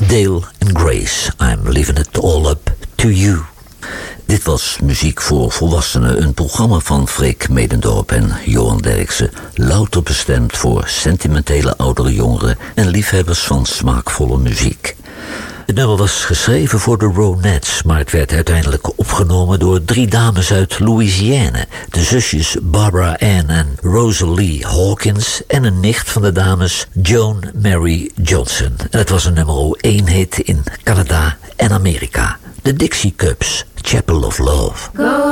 Dale and Grace, I'm leaving it all up to you. Dit was Muziek voor Volwassenen, een programma van Freek Medendorp en Johan Derksen, louter bestemd voor sentimentele oudere jongeren en liefhebbers van smaakvolle muziek. Het nummer was geschreven voor de Ronettes, maar het werd uiteindelijk opgenomen door 3 dames uit Louisiana. De zusjes Barbara Ann en Rosalie Hawkins en een nicht van de dames Joan Mary Johnson. En het was een nummer 1 hit in Canada en Amerika. De Dixie Cups, Chapel of Love.